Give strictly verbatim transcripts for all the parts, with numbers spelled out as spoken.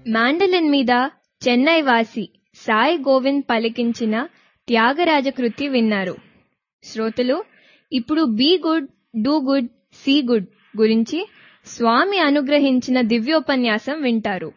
Mandolin మీద చెన్నై వాసి సాయి గోవింద్ పలికించిన త్యాగరాజ కృతి విన్నారు. శ్రోతలు ఇప్పుడు be good do good see good గురించి స్వామి అనుగ్రహించిన దివ్యోపన్యాసం వింటారు.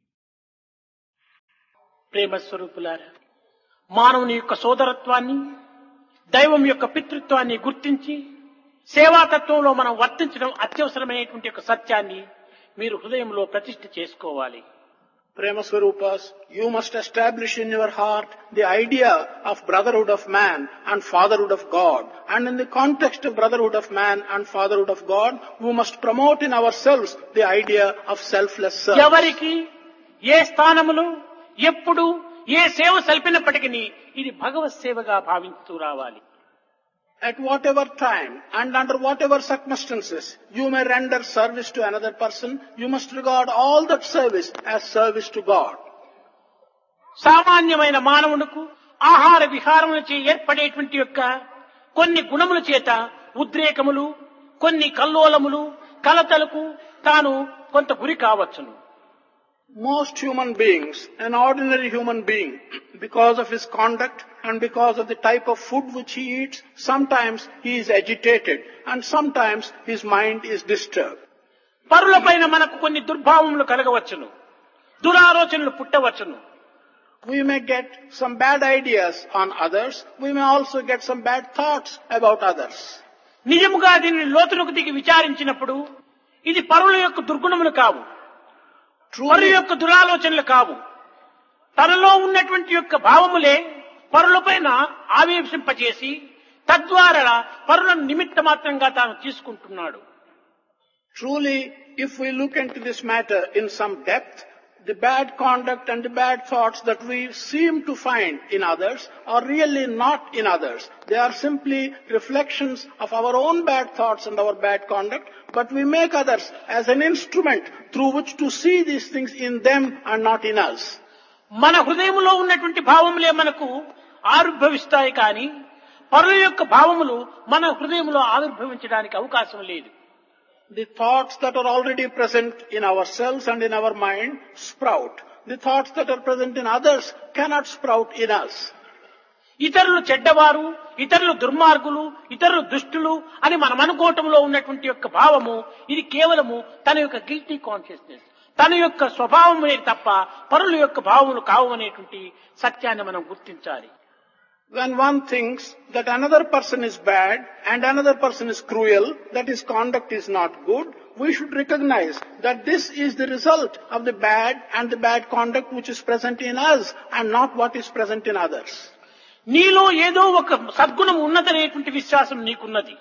ప్రేమ స్వరూపులారా, మానవుని యొక్క సోదరత్వాన్ని, దైవం యొక్క పితృత్వాన్ని గుర్తించి సేవాతత్వంలో మనం వర్తించడం అత్యవసరమైనటువంటి ఒక సత్యాన్ని మీరు హృదయంలో ప్రతిష్ఠ చేసుకోవాలి. Prema Swarupas, you must establish in your heart the idea of brotherhood of man and fatherhood of God. And in the context of brotherhood of man and fatherhood of God, we must promote in ourselves the idea of selfless service. ఎవరికి ఏ స్థానములు ఎప్పుడు ఏ సేవ సల్పినప్పటికీ ఇది భగవత్ సేవగా భావించుతూ రావాలి. At whatever time and under whatever circumstances you may render service to another person, you must regard all that service as service to God. సామాన్యమైన మానవునికి ఆహార విహారములచే ఏర్పడేటువంటి యొక్క కొన్ని గుణముల చేత ఉద్రేకములు, కొన్ని కల్లోలములు, కలతలకు తాను కొంత గురి కావచ్చును. Most human beings, an ordinary human being, because of his conduct and because of the type of food which he eats, sometimes he is agitated and sometimes his mind is disturbed. పరులపైన మనకు కొన్ని దుర్భావములు కలగవచ్చును, దురాలోచనలు పుట్టవచ్చును. We may get some bad ideas on others. We may also get some bad thoughts about others. నిజముగా దీనిని లోతులకు దిగి విచారించినప్పుడు ఇది పరుల యొక్క దుర్గుణములు కావు, పరుల యొక్క దురాలోచనలు కావు. తనలో ఉన్నటువంటి యొక్క భావములే పరులపైన ఆవేశింపచేసి తద్వారా పరులను నిమిత్త మాత్రంగా తాను తీసుకుంటున్నాడు. Truly, if we look into this matter in some depth, the bad conduct and the bad thoughts that we seem to find in others are really not in others. They are simply reflections of our own bad thoughts and our bad conduct, but we make others as an instrument through which to see these things in them and not in us. మన హృదయంలో ఉన్నటువంటి భావములే మనకు ఆవిర్భవిస్తాయి కానీ పరుల యొక్క భావములు మన హృదయంలో ఆవిర్భవించడానికి అవకాశం లేదు. The thoughts that are already present in ourselves and in our mind sprout. The thoughts that are present in others cannot sprout in us. ఇతరులు చెడ్డవారు, ఇతరులు దుర్మార్గులు, ఇతరులు దుష్టులు అని మనం అనుకోవటంలో ఉన్నటువంటి యొక్క భావము ఇది కేవలము తన యొక్క గిల్టీ కాన్షియస్నెస్, తన యొక్క స్వభావమే తప్ప పరుల యొక్క భావములు కావు అనేటువంటి సత్యాన్ని మనం గుర్తించాలి. When one thinks that another person is bad and another person is cruel, that his conduct is not good, we should recognize that this is the result of the bad and the bad conduct which is present in us and not what is present in others. నీలో ఏదో ఒక సద్గుణం ఉన్నదనేటువంటి విశ్వాసం నీకున్నది.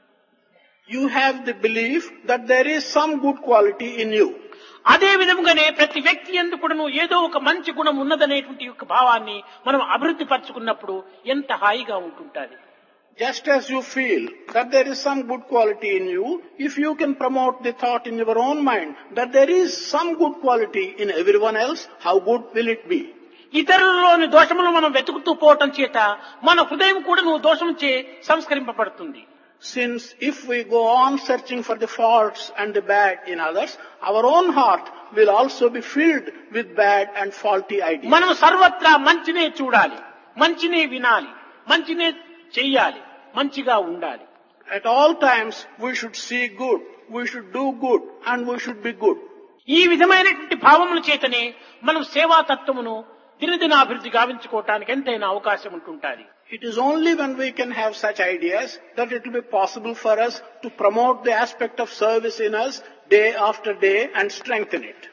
You have the belief that there is some good quality in you. అదే విధంగానే ప్రతి వ్యక్తి యందు కూడాను ఏదో ఒక మంచి గుణం ఉన్నదనేటువంటి యొక్క భావాన్ని మనం అభివృద్ధి పరచుకున్నప్పుడు ఎంత హాయిగా ఉంటుంటుంది. Just as you feel that there is some good quality in you, if you can promote the thought in your own mind that there is some good quality in everyone else, how good will it be? ఇతరులలోని దోషములు మనం వెతుకుతూ పోవటం చేత మన హృదయం కూడా నువ్వు దోషంచే సంస్కరింపబడుతుంది. Since if we go on searching for the faults and the bad in others, our own heart will also be filled with bad and faulty ideas. మనం సర్వత్రా మంచినే చూడాలి, మంచినే వినాలి, మంచినే చెయ్యాలి, మంచిగా ఉండాలి. At all times we should see good, we should do good and we should be good. ఈ విధమైనటువంటి భావముల చేతనే మనం సేవాతత్వమును దినదినాభివృద్ధి గావించుకోవటానికి ఎంతైనా అవకాశం ఉంటుంటుంది. It is only when we can have such ideas that it will be possible for us to promote the aspect of service in us day after day and strengthen it.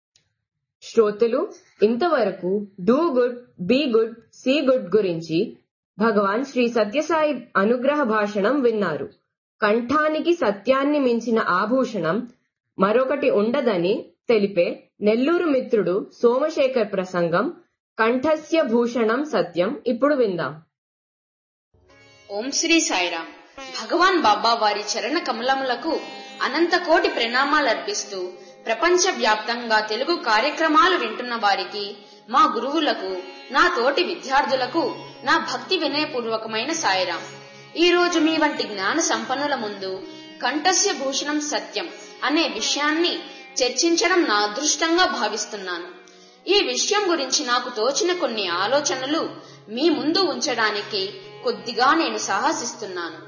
శ్రోతలు ఇంతవరకు do good be good see good గురించి భగవాన్ శ్రీ సత్యసాయి అనుగ్రహ భాషణం విన్నారు. కంఠానికి సత్యాన్ని మించిన ఆభూషణం మరొకటి ఉండదని తెలిపే నెల్లూరు మిత్రుడు సోమశేఖర్ ప్రసంగం కంఠస్య భూషణం సత్యం ఇప్పుడు విందాం. ఓం శ్రీ సాయిరాం. భగవాన్ బాబా వారి చరణ కమలములకు అనంత కోటి ప్రణామాలర్పిస్తూ ప్రపంచ వ్యాప్తంగా తెలుగు కార్యక్రమాలు వింటున్న వారికి, మా గురువులకు, నా తోటి విద్యార్థులకు నా భక్తి వినయపూర్వకమైన సాయిరాం. ఈ రోజు మీ వంటి జ్ఞాన సంపన్నుల ముందు కంఠస్య భూషణం సత్యం అనే విషయాన్ని చర్చించడం నా అదృష్టంగా భావిస్తున్నాను. ఈ విషయం గురించి నాకు తోచిన కొన్ని ఆలోచనలు మీ ముందు ఉంచడానికి కొద్దిగా నేను సాహసిస్తున్నాను.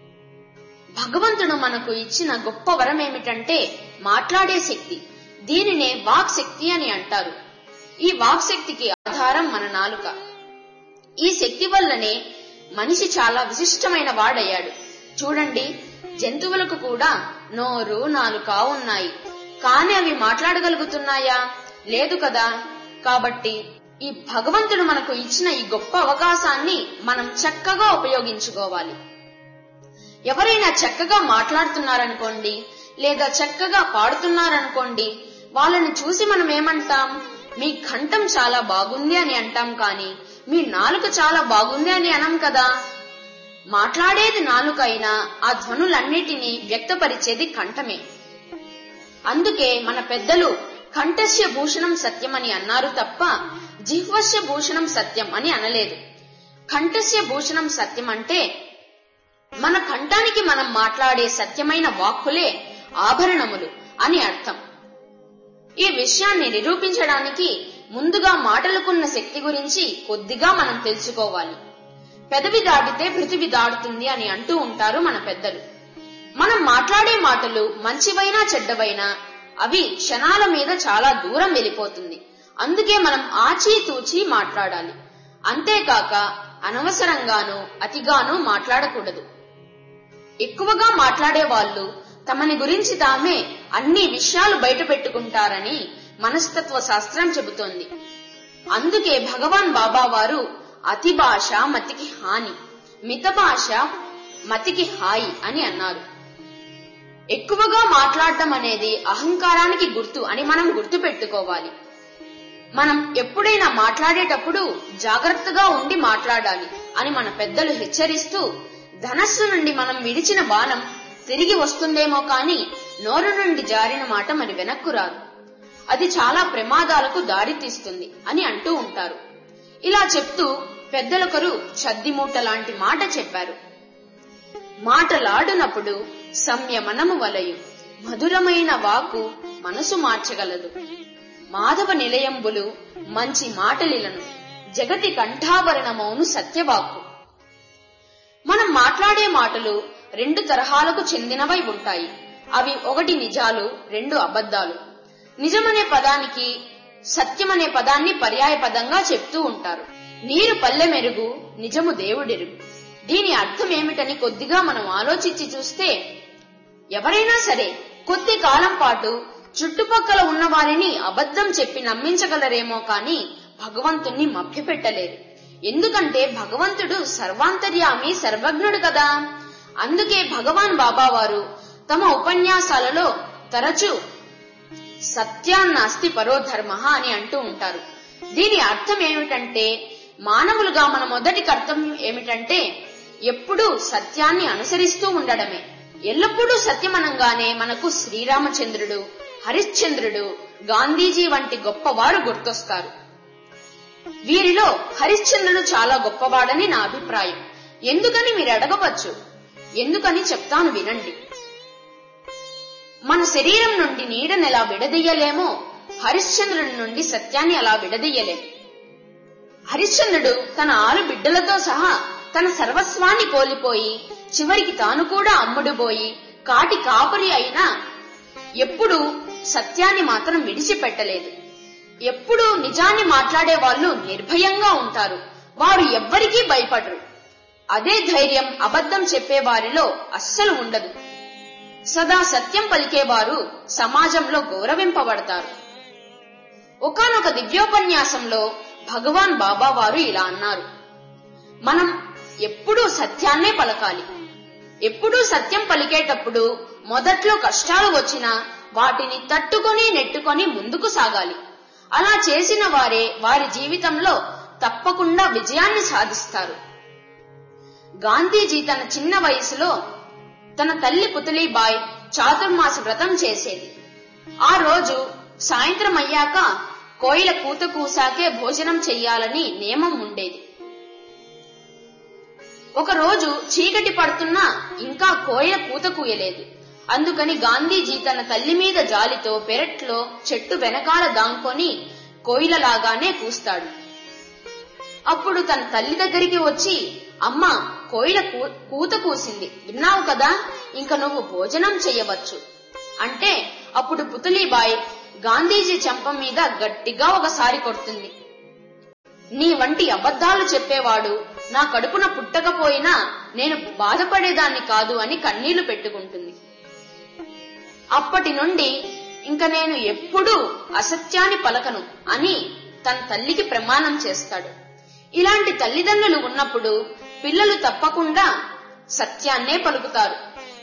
భగవంతుడు మనకు ఇచ్చిన గొప్ప వరం ఏమిటంటే మాట్లాడే శక్తి. దీనినే వాక్ శక్తి అని అంటారు. ఈ వాక్ శక్తికి ఆధారం మన నాలుక. ఈ శక్తి వల్లనే మనిషి చాలా విశిష్టమైన వాడయ్యాడు. చూడండి, జంతువులకు కూడా నోరు, నాలుక ఉన్నాయి, కానీ అవి మాట్లాడగలుగుతున్నాయా? లేదు కదా. కాబట్టి ఈ భగవంతుడు మనకు ఇచ్చిన ఈ గొప్ప అవకాశాన్ని మనం చక్కగా ఉపయోగించుకోవాలి. ఎవరైనా చక్కగా మాట్లాడుతున్నారనుకోండి, లేదా చక్కగా పాడుతున్నారనుకోండి, వాళ్ళని చూసి మనం ఏమంటాం? మీ కంఠం చాలా బాగుంది అని అంటాం, కానీ మీ నాలుక చాలా బాగుంది అని అనం కదా. మాట్లాడేది నాలుక అయినా ఆ ధ్వనులన్నిటినీ వ్యక్తపరిచేది కంఠమే. అందుకే మన పెద్దలు కంఠస్య భూషణం సత్యం అని అన్నారు తప్ప జిహ్వస్య భూషణం సత్యం అని అనలేదు. కంఠస్య భూషణం సత్యం అంటే మన కంఠానికి మనం మాట్లాడే సత్యమైన వాక్కులే ఆభరణములు అని అర్థం. ఈ విషయాన్ని నిరూపించడానికి ముందుగా మాటలకున్న శక్తి గురించి కొద్దిగా మనం తెలుసుకోవాలి. పెదవి దాటితే పృథివి దాడుతుంది అని అంటూ ఉంటారు మన పెద్దలు. మనం మాట్లాడే మాటలు మంచివైనా చెడ్డవైనా అవి క్షణాల మీద చాలా దూరం వెళ్ళిపోతుంది. అందుకే మనం ఆచితూచి మాట్లాడాలి. అంతేకాక అనవసరంగానూ అతిగానూ మాట్లాడకూడదు. ఎక్కువగా మాట్లాడే వాళ్ళు తమని గురించి తామే అన్ని విషయాలు బయట పెట్టుకుంటారని మనస్తత్వ శాస్త్రం చెబుతోంది. అందుకే భగవాన్ బాబా వారు అతి భాష మతికి హాని, మిత భాష మతికి హాయి అని అన్నారు. ఎక్కువగా మాట్లాడటం అనేది అహంకారానికి గుర్తు అని మనం గుర్తు పెట్టుకోవాలి. మనం ఎప్పుడైనా మాట్లాడేటప్పుడు జాగ్రత్తగా ఉండి మాట్లాడాలి అని మన పెద్దలు హెచ్చరిస్తూ, ధనస్సు నుండి మనం విడిచిన బాణం తిరిగి వస్తుందేమో కాని నోరు నుండి జారిన మాట మరి వెనక్కు రాదు, అది చాలా ప్రమాదాలకు దారితీస్తుంది అని అంటూ ఉంటారు. ఇలా చెప్తూ పెద్దలొకరు చద్దిమూట లాంటి మాట చెప్పారు. మాటలాడునప్పుడు సంయమనము వలయు, మధురమైన వాకు మనసు మార్చగలదు. మాధవ నిలయంబులు మంచి మాటలిలను, జగతి కంఠాభరణమౌను సత్యవాక్కు. మనం మాట్లాడే మాటలు రెండు తరహాలకు చెందినవై ఉంటాయి. అవి ఒకటి నిజాలు, రెండు అబద్ధాలు. నిజమనే పదానికి సత్యమనే పదాన్ని పర్యాయ పదంగా చెప్తూ ఉంటారు. నీరు పల్లె మెరుగు, నిజము దేవుడెరుగు. దీని అర్థం ఏమిటని కొద్దిగా మనం ఆలోచించి చూస్తే, ఎవరైనా సరే కొద్ది కాలం పాటు చుట్టుపక్కల ఉన్న వారిని అబద్ధం చెప్పి నమ్మించగలరేమో కాని భగవంతుణ్ణి మభ్యపెట్టలేరు. ఎందుకంటే భగవంతుడు సర్వాంతర్యామి, సర్వజ్ఞుడు కదా. అందుకే భగవాన్ బాబా వారు తమ ఉపన్యాసాలలో తరచూ సత్యాన్నాస్తి పరోధర్మ అని అంటూ ఉంటారు. దీని అర్థం ఏమిటంటే, మానవులుగా మన మొదటి కర్తవ్యం ఏమిటంటే ఎప్పుడూ సత్యాన్ని అనుసరిస్తూ ఉండడమే. ఎల్లప్పుడూ సత్యమనంగానే మనకు శ్రీరామచంద్రుడు, హరిశ్చంద్రుడు, గాంధీజీ వంటి గొప్పవారు గుర్తొస్తారు. వీరిలో హరిశ్చంద్రుడు చాలా గొప్పవాడని నా అభిప్రాయం. ఎందుకని మీరు అడగవచ్చు. ఎందుకని చెప్తాను వినండి. మన శరీరం నుండి నీడని ఎలా విడదీయలేమో హరిశ్చంద్రుడి నుండి సత్యాన్ని అలా విడదీయలేం. హరిశ్చంద్రుడు తన ఆరు బిడ్డలతో సహా తన సర్వస్వాన్ని కోల్పోయి చివరికి తాను కూడా అమ్ముడుపోయి కాటి కాపరి అయినా ఎప్పుడూ సత్యాన్ని మాత్రం విడిచిపెట్టలేదు. ఎప్పుడూ నిజాన్ని మాట్లాడే వాళ్ళు నిర్భయంగా ఉంటారు. వారు ఎవ్వరికీ భయపడరు. అదే ధైర్యం అబద్ధం చెప్పే వారిలో అస్సలు ఉండదు. సదా సత్యం పలికేవారు సమాజంలో గౌరవింపబడతారు. ఒకానొక దివ్యోపన్యాసంలో భగవాన్ బాబా వారు ఇలా అన్నారు, మనం ఎప్పుడూ సత్యాన్నే పలకాలి. ఎప్పుడూ సత్యం పలికేటప్పుడు మొదట్లో కష్టాలు వచ్చినా వాటిని తట్టుకొని నెట్టుకొని ముందుకు సాగాలి. అలా చేసిన వారే వారి జీవితంలో తప్పకుండా విజయాన్ని సాధిస్తారు. గాంధీజీ తన చిన్న వయసులో తన తల్లి పుతలీబాయ్ చాతుర్మాస వ్రతం చేసేది. ఆ రోజు సాయంత్రం అయ్యాక కోయిల కూత కూసాకే భోజనం చెయ్యాలని నియమం ఉండేది. ఒక రోజు చీకటి పడుతున్నా ఇంకా కోయిల కూత కూయలేదు. అందుకని గాంధీజీ తన తల్లి మీద జాలితో పెరట్లో చెట్టు వెనకాల దాంకొని కోయిలలాగానే కూస్తాడు. అప్పుడు తన తల్లి దగ్గరికి వచ్చి, అమ్మా, కోయిల కూత కూసింది విన్నావు కదా, ఇంక నువ్వు భోజనం చెయ్యవచ్చు అంటే అప్పుడు పుతలీబాయి గాంధీజీ చెంప మీద గట్టిగా ఒకసారి కొడుతుంది. నీ వంటి అబద్ధాలు చెప్పేవాడు నా కడుపున పుట్టకపోయినా నేను బాధపడేదాన్ని కాదు అని కన్నీళ్లు పెట్టుకుంటుంది. అప్పటి నుండి ఇంక నేను ఎప్పుడూ అసత్యాన్ని పలకను అని తన తల్లికి ప్రమాణం చేస్తాడు. ఇలాంటి తల్లిదండ్రులు ఉన్నప్పుడు పిల్లలు తప్పకుండా సత్యాన్నే పలుకుతారు.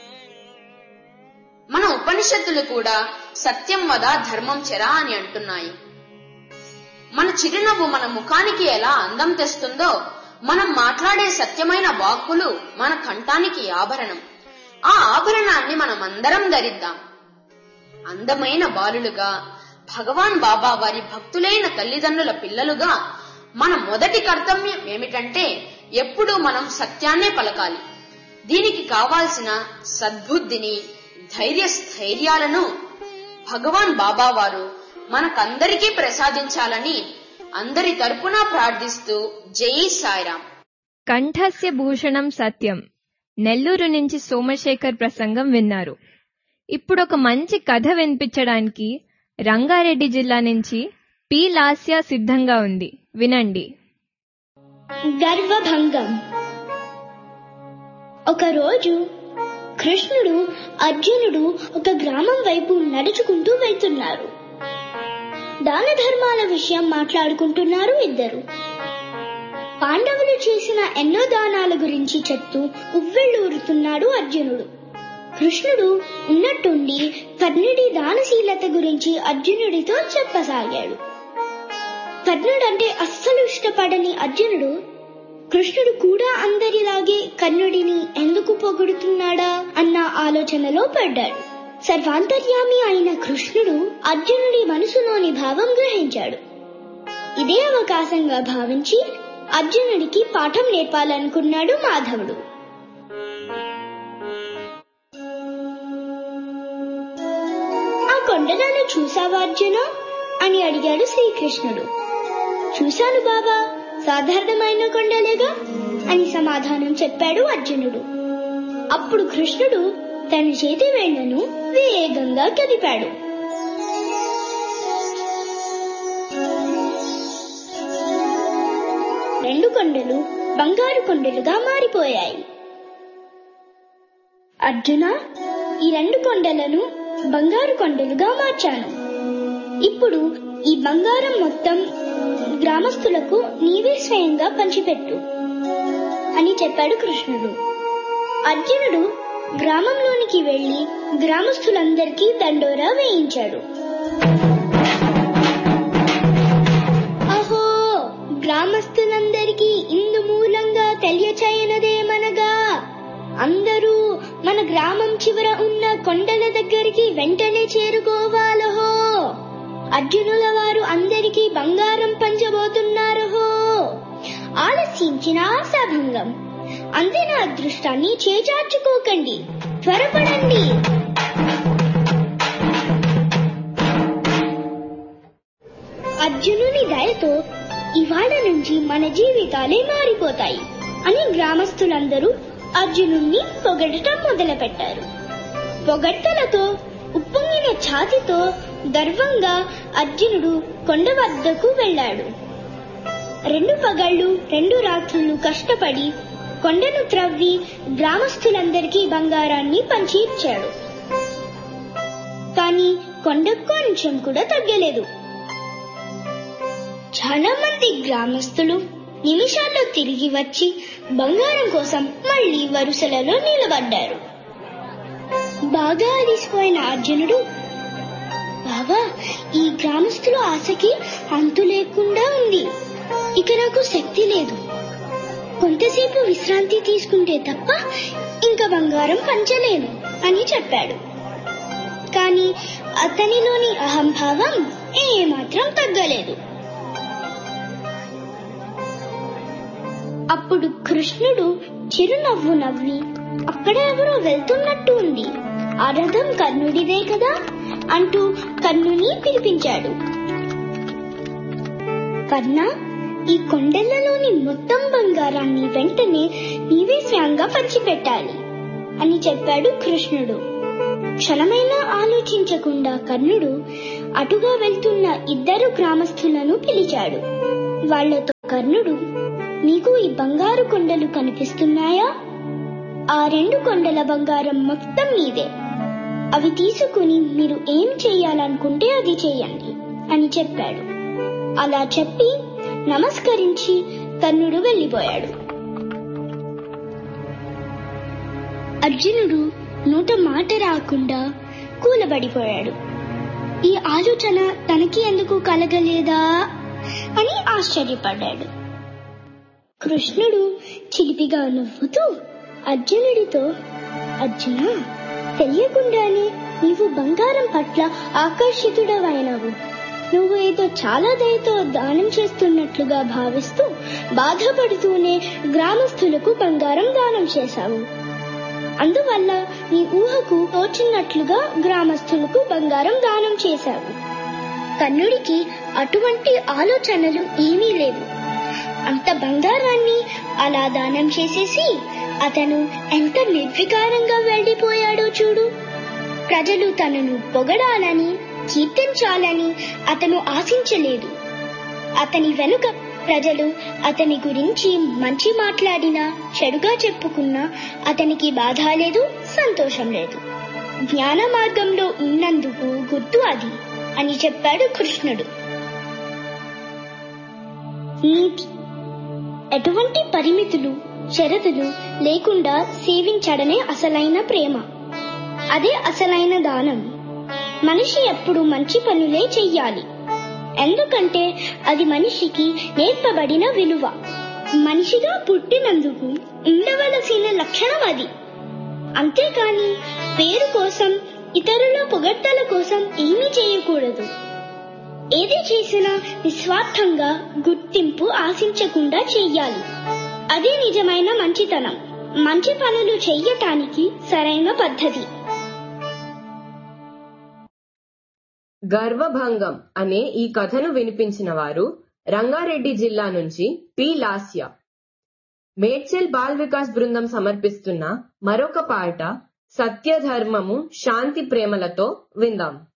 మన ఉపనిషత్తులు కూడా సత్యం వద ధర్మం చెర అని అంటున్నాయి. మన చిరునవ్వు మన ముఖానికి ఎలా అందం తెస్తుందో, మనం మాట్లాడే సత్యమైన వాక్కులు మన కంఠానికి ఆభరణం. ఆ ఆభరణాన్ని మనమందరం ధరిద్దాం. అందమైన బాలులుగా, భగవాన్ బాబా వారి భక్తులైన తల్లిదండ్రుల పిల్లలుగా మన మొదటి కర్తవ్యం ఏమిటంటే ఎప్పుడూ మనం సత్యాన్నే పలకాలి. దీనికి కావాల్సిన సద్బుద్ధిని, ధైర్య స్థైర్యాలను భగవాన్ బాబా వారు మనకందరికీ ప్రసాదించాలని అందరి తరపున ప్రార్థిస్తూ జై సాయిరాం. కంఠస్య భూషణం సత్యం. నెల్లూరు నుంచి సోమశేఖర్ ప్రసంగం విన్నారు. ఇప్పుడొక మంచి కథ వినిపించడానికి రంగారెడ్డి జిల్లా నుంచి పి లాస్య సిద్ధంగా ఉంది, వినండి. గర్వభంగం. ఒకరోజు కృష్ణుడు, అర్జునుడు ఒక గ్రామం వైపు నడుచుకుంటూ వెళ్తున్నారు. దాన ధర్మాల విషయం మాట్లాడుకుంటున్నారు ఇద్దరు. పాండవులు చేసిన ఎన్నో దానాల గురించి చెప్తూ ఉవ్వెళ్ళూరుతున్నాడు అర్జునుడు. కృష్ణుడు ఉన్నట్టుండి కర్ణుడి దానశీలత గురించి అర్జునుడితో చెప్పసాగాడు. కర్ణుడంటే అస్సలు ఇష్టపడని అర్జునుడు కృష్ణుడు కూడా అందరిలాగే కర్ణుడిని ఎందుకు పొగుడుతున్నాడా అన్న ఆలోచనలో పడ్డాడు. సర్వాంతర్యామి అయిన కృష్ణుడు అర్జునుడి మనసులోని భావం గ్రహించాడు. ఇదే అవకాశంగా భావించి అర్జునుడికి పాఠం నేర్పాలనుకున్నాడు మాధవుడు. ఆ కొండలను చూసావా అర్జున అని అడిగాడు శ్రీకృష్ణుడు. చూశాను బాబా, సాధారణమైన కొండలేగా అని సమాధానం చెప్పాడు అర్జునుడు. అప్పుడు కృష్ణుడు తన చేతి వేళ్లను వేగంగా కదిపాడు. రెండు కొండలు బంగారు కొండలుగా మారిపోయాయి. అర్జున, ఈ రెండు కొండలను బంగారు కొండలుగా మార్చాను. ఇప్పుడు ఈ బంగారం మొత్తం గ్రామస్తులకు నీవే స్వయంగా పంచిపెట్టు అని చెప్పాడు కృష్ణుడు. అర్జునుడు గ్రామంలోనికి వెళ్లి గ్రామస్తులందరికీ దండోరా వేయించాడు. అహో, గ్రామస్తులందరికీ ఇందు మూలంగా తెలియచేయనదేమనగా అందరూ మన గ్రామం చివర ఉన్న కొండల దగ్గరికి వెంటనే చేరుకోవాలహో. అర్జునుల వారు అందరికీ బంగారం పంచబోతున్నారహో. ఆలస్యించిన ఆశాభంగం. అందిన అదృష్టాన్ని చేజార్చుకోకండి, త్వరపడండి. అర్జునుని దయతో ఇవాళ నుంచి మన జీవితాలే మారిపోతాయి అని గ్రామస్తులందరూ అర్జునుణ్ణి పొగడటం మొదలు పెట్టారు. పొగడ్తలతో ఉప్పొంగిన ఛాతితో గర్వంగా అర్జునుడు కొండ వద్దకు వెళ్ళాడు. రెండు పగళ్లు రెండు రాత్రులు కష్టపడి కొండను త్రవ్వి గ్రామస్తులందరికీ బంగారాన్ని పంచి ఇచ్చాడు. కాని కొండకు కొంచెం కూడా తగ్గలేదు. చాలా మంది గ్రామస్తులు నిమిషాల్లో తిరిగి వచ్చి బంగారం కోసం మళ్లీ వరుసలలో నిలబడ్డారు. బాగా అలిసిపోయిన అర్జునుడు, బాబా, ఈ గ్రామస్తుల ఆశకి అంతు లేకుండా ఉంది. ఇక నాకు శక్తి లేదు. కొంతసేపు విశ్రాంతి తీసుకుంటే తప్ప ఇంకా బంగారం పంచలేను అని చెప్పాడు. కాని అతనిలోని అహంభావం ఏమాత్రం తగ్గలేదు. అప్పుడు కృష్ణుడు చిరునవ్వు నవ్వి, అక్కడ ఎవరో వెళ్తున్నట్టు ఉంది, ఆ రథం కర్ణుడిదే కదా అంటూ కర్ణుని పిలిపించాడు. కర్ణ, ఈ కొండలలోని మొత్తం బంగారాన్ని వెంటనే నీవే స్వయంగా పంచిపెట్టాలి అని చెప్పాడు కృష్ణుడు. క్షణమైనా ఆలోచించకుండా కర్ణుడు అటుగా వెళ్తున్న ఇద్దరు గ్రామస్తులను పిలిచాడు. వాళ్లతో కర్ణుడు, మీకు ఈ బంగారు కొండలు కనిపిస్తున్నాయా? ఆ రెండు కొండల బంగారం మొత్తం మీదే. అవి తీసుకుని మీరు ఏం చెయ్యాలనుకుంటే అది చెయ్యండి అని చెప్పాడు. అలా చెప్పి నమస్కరించి కర్ణుడు వెళ్లిపోయాడు. అర్జునుడు నోట మాట రాకుండా కూలబడిపోయాడు. ఈ ఆలోచన తనకి ఎందుకు కలగలేదా అని ఆశ్చర్యపడ్డాడు. కృష్ణుడు చిలిపిగా నవ్వుతూ అర్జునుడితో, అర్జున, తెలియకుండానే నీవు బంగారం పట్ల ఆకర్షితుడవైనవు. నువ్వు ఏదో చాలా దయతో దానం చేస్తున్నట్లుగా భావిస్తూ బాధపడుతూనే గ్రామస్తులకు బంగారం దానం చేశావు. అందువల్ల నీ ఊహకు తోచినట్లుగా గ్రామస్తులకు బంగారం దానం చేశావు. కర్ణుడికి అటువంటి ఆలోచనలు ఏమీ లేవు. అంత బంగారాన్ని అలా దానం చేసేసి అతను ఎంత నిర్వికారంగా వెళ్లిపోయాడో చూడు. ప్రజలు తనను పొగడాలని, కీర్తించాలని అతను ఆశించలేదు. అతని వెనుక ప్రజలు అతని గురించి మంచి మాట్లాడినా, చెడుగా చెప్పుకున్నా అతనికి బాధ లేదు, సంతోషం లేదు. జ్ఞాన మార్గంలో ఉన్నందుకు గుర్తు అది అని చెప్పాడు కృష్ణుడు. నీతి, ఎటువంటి పరిమితులు, షరతులు లేకుండా సేవించడమే అసలైన ప్రేమ. అదే అసలైన దానం. మనిషి ఎప్పుడు మంచి పనులే చెయ్యాలి. ఎందుకంటే అది మనిషికి నేర్పబడిన విలువ. మనిషిగా పుట్టినందుకు ఉండవలసిన లక్షణం అది. అంతేకాని పేరు కోసం, ఇతరుల పొగడ్తల కోసం ఏమీ చేయకూడదు. ఏది చేసినా నిస్వార్థంగా, గుర్తింపు ఆశించకుండా చెయ్యాలి. అదే నిజమైన మంచితనం. మంచి పనులు చెయ్యటానికి సరైన పద్ధతి. గర్వభంగం అనే ఈ కథను వినిపించిన వారు రంగారెడ్డి జిల్లా నుంచి పి లాస్య. మేడ్చల్ బాల్ వికాస్ బృందం సమర్పిస్తున్న మరొక పాట సత్యధర్మము శాంతి ప్రేమలతో విందాం.